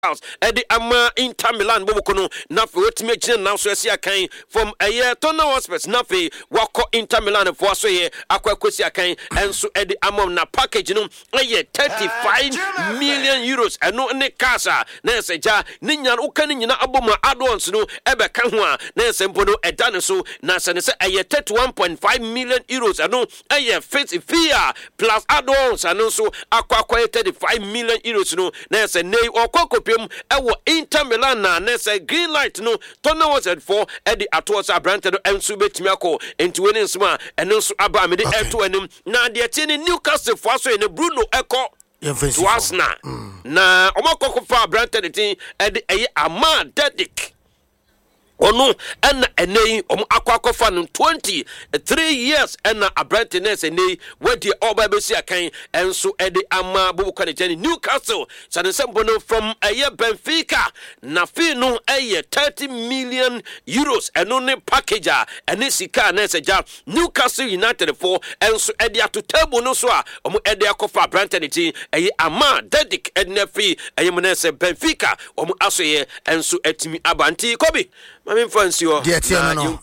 Eddie Ama Inter Milan Bobokono Nafi wetime gine now so esi akan from a year Tottenham Hotspur Nafi wako Inter Milan for so ye akwa kwesi akan enso Eddie Ama na package no eye 35 million euros eno ne kasa na eseja ne nya uka ne nyina aboma add-ons no ebe ka ho a na esempo no eda ne so na se ne se eye 31.5 million euros eno eye fee plus add-ons eno so akwa 35 million euros no na ese nei okokopem ewo Inter Milan na say green light no Tottenham was at 4 Eddie Atos Abrante no enso betimi akọ enti we ne nsoma eno so aba me de eto anim na de tie ne Newcastle for so ne Bruno eko to Arsenal na omakoko fa Abrante de tin Eddie Ama Dedic Onu ena enei akwa fa no 23 years ena Abrantness enei wedi oba besi akan enso Ede Ama bubuka ne jani Newcastle sanesembo no from Benfica na fi no 30 million euros eno ne package ene sika na seja Newcastle United for enso Ede ato table no so a Ede akofa Abrantness Ama Dedic ednefi monese Benfica asoye enso etimi abanti Kobi Mami fancy o. No.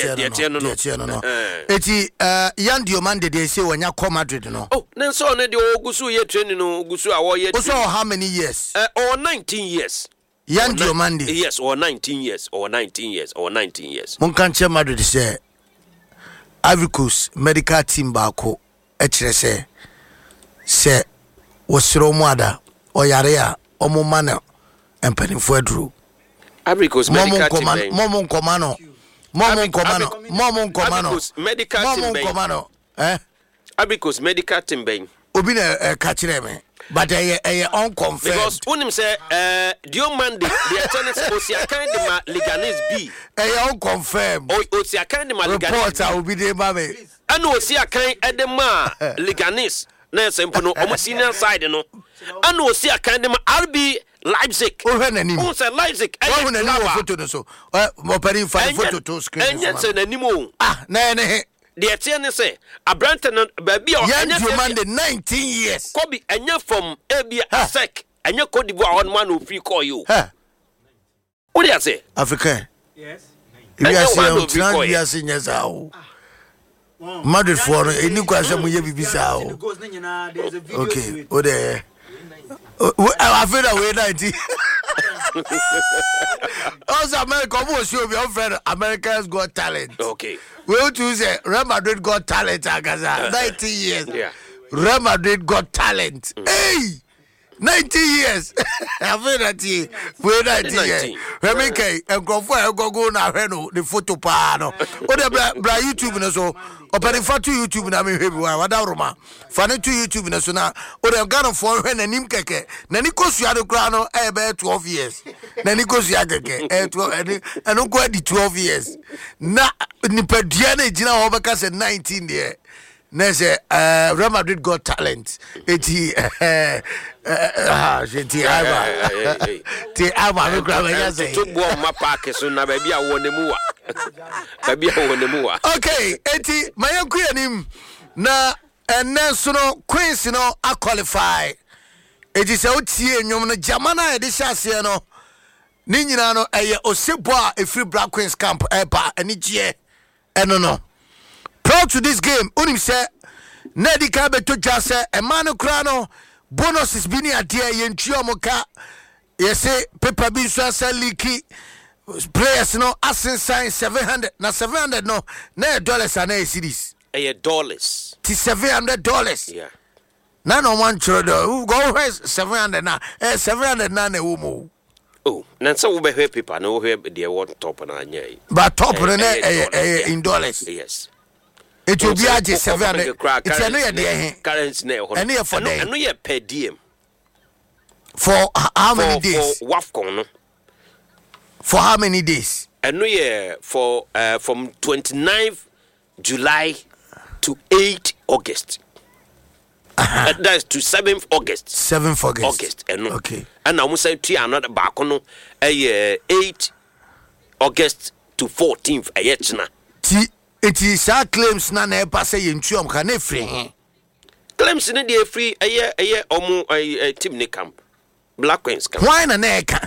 Eti Yan Diomande they say when you come Madrid no. Oh, then so na the ogusu ye training no ogusu awo ye. Also how many years? Or 19 years. Yan Diomande. Yes, or 19 years. Mon kanche Madrid say Ivory Coast medical team bako ekyere say wosiro mu ada oyare a omo mana empanifo aduru Abricos medical team Momon Comano medical team Abricos medical team ben Obina catching me but unconfirmed because unim say Diomande the tennis Osiakan de ma Leganes B unconfirmed Osiakan de ma Leganes reporter will be there baby and Osiakan edema Leganes na sempono omo senior side no and Osiakan de ma RB Leipzig. Oh, Henry. Oh, sir, Leipzig. I want to photo no so. Mo pari fa photo to screen. Enya se nanimo. Na. The etienne say Abrante baby o enya demand 19 years. Kobi enya from Abia Asek. Enya Cote d'Ivoire on man free call you. What do you say? African. Yes. We are saying we are saying yes how. Madrid for any question we bibisa o. Okay. O there. I feel that way 90. Also, America was your friend. Americans got talent. Okay. We want to say Real Madrid got talent. Agaza 90 years. Yeah. Real Madrid got talent. Hey, 90 years. I feel that we 90 years. Remember, and go na reno the photo pano. O de bra YouTube na so. Opere fatu YouTube na me hwebi wa wada roma. Fane to YouTube na so na o de Ghana for hwe na nim keke. Na ni kosua de kra no e be 12 years. Na ni kosua keke 12 eno go di 12 years. Na ni pedua na gina ho beka se 19 there. Na say Real Madrid got talent. Eti Ava no kra ya say. To bo ma park so na ba bia wo ne mu wa. Okay, eti mayanku yanim na enenso no Queens no a qualify. Eti se otie enwom no Jamana e de hyase no ni nyina no eye Osebo a efri Black Queens camp eba anigye eno no. Proud to this game, unim say Nedi ka beto dwa say e man kra no bonuses bi ni ade yentua moka yese paper bi so asa leaky players no asensan 700 na 700 no na dollars and cedis dollars ti $700 yeah na no one choro do go $700 na 700 na na wo mo oh na so we be paper na wo he the what top na anya but top na in dollars yes it will be at 700 it's no dey currency na and here for day no ye per diem for how many days for WAFCON no for how many days and no yeah for from 29th July to 8 August that's to 7th August 7th August and okay and I say to another back no 8 August to 14th ayetna it is our claims na na pass yentuam ka na free claims na dey free aye omo team ne camp Black Queens. Why na neka?